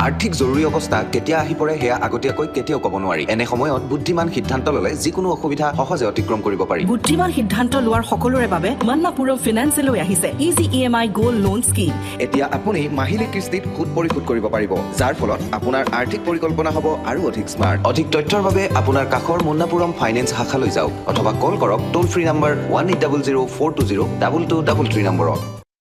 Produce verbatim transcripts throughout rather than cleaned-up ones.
আৰ্থিক জৰুৰী অৱস্থা কেতিয়া আহি পৰে সেয়া আগতীয়াকৈ কেতিয়াও ক'ব নোৱাৰি। এনে সময়ত বুদ্ধিমান সিদ্ধান্ত ল'লে যিকোনো অসুবিধা সহজে অতিক্ৰম কৰিব পাৰি। বুদ্ধিমান সিদ্ধান্ত লোৱাৰ সকলোৰে বাবে মন্নাপুৰম ফিনান্সে লৈ আহিছে ইজি ই এম আই গোল্ড লোন স্কিম। এতিয়া আপুনি মাহিলী কিস্তিত সুদ পৰিশোধ কৰিব পাৰিব, যাৰ ফলত আপোনাৰ আৰ্থিক পৰিকল্পনা হ'ব আৰু অধিক স্মাৰ্ট। অধিক তথ্যৰ বাবে আপোনাৰ কাষৰ মন্নাপুৰম ফাইনেন্স শাখালৈ যাওক অথবা কল কৰক টোল free number one eight double zero' four two zero' double two double three নম্বৰত।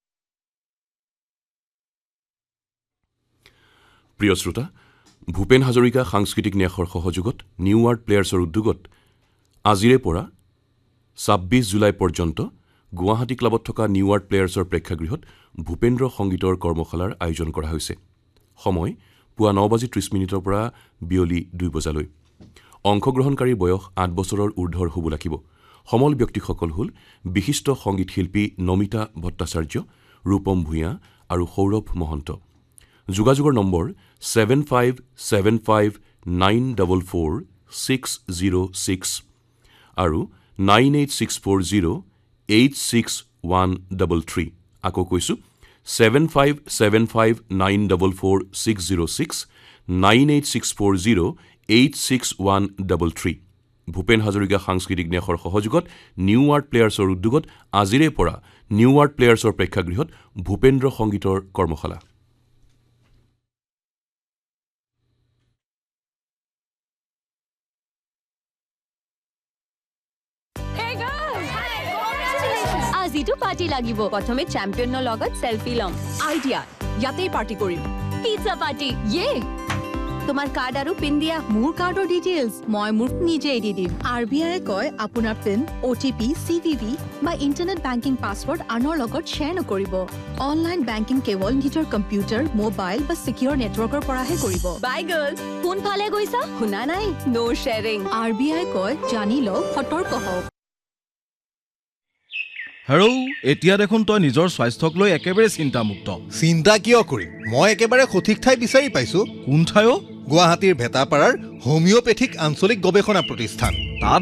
প্ৰিয় শ্ৰোতা, ভূপেন হাজৰিকা সাংস্কৃতিক ন্যাসৰ সহযোগত নিউ আৰ্ট প্লেয়াৰ্ছৰ উদ্যোগত আজিৰে পৰা ছাব্বিছ জুলাই পৰ্যন্ত গুৱাহাটী ক্লাবত থকা নিউ আৰ্ট প্লেয়াৰ্ছৰ প্ৰেক্ষাগৃহত ভূপেন্দ্ৰ সংগীতৰ কৰ্মশালাৰ আয়োজন কৰা হৈছে। সময় পুৱা ন বাজি ত্ৰিছ মিনিটৰ পৰা বিয়লি দুই বজালৈ। অংশগ্ৰহণকাৰীৰ বয়স আঠ বছৰৰ ঊৰ্ধৰ হ'ব লাগিব। সমল ব্যক্তিসকল হ'ল বিশিষ্ট সংগীত শিল্পী নমিতা ভট্টাচাৰ্য, ৰূপম ভূঞা আৰু সৌৰভ মহন্ত। যোগাযোগৰ number seven five seven five nine double four six zero' six আৰু nine eight six four zero' eight six one double three. আকৌ কৈছোঁ seven five seven five nine double four six zero' six nine eight six four zero' eight six one double three. Bhupen Hazarika সাংস্কৃতিক ন্যাসৰ সহযোগত new art প্লেয়াৰ্ছৰ উদ্যোগত আজিৰে পৰা new art প্লেয়াৰ্ছৰ প্ৰেক্ষাগৃহত ভূপেন্দ্ৰ সংগীতৰ কৰ্মশালা। আজিটো পাৰ্টি লাগিব। প্ৰথমে চেম্পিয়নৰ লগত সেলফি লম। আইডিয়া, ইয়াতেই পাৰ্টি কৰিম। পিজ্জা পাৰ্টি ইয়ে। তোমাৰ কাৰ্ড আৰু পিন দিয়া। মোৰ কাৰ্ডৰ ডিটেইলছ মই মোৰ নিজেই দি দিম। আৰ বি আই কয় আপোনাৰ পিন, অ' T P, C V V বা ইণ্টাৰনেট বেংকিং পাছৱৰ্ড আনৰ লগত শ্বেয়াৰ নকৰিব। অনলাইন বেংকিং কেৱল নিজৰ কম্পিউটাৰ, মোবাইল বা ছিকিউৰ নেটৱৰ্কৰ পৰাহে কৰিব। বাই গাৰ্লছ, কোনফালে গৈছা? শুনা নাই, ন' শ্বেয়াৰিং। আৰ বি আই কয় জানি লওক, সতৰ্ক হওক। হেৰৌ, এতিয়া দেখোন তই নিজৰ স্বাস্থ্যক লৈ একেবাৰে চিন্তামুক্ত। চিন্তা কিয় কৰিম? মই একেবাৰে সঠিক ঠাই বিচাৰি পাইছো। কোন ঠাই? গুৱাহাটীৰ ভেটাপাৰাৰ হোমিঅ'পেথিক আঞ্চলিক গৱেষণা প্ৰতিষ্ঠান।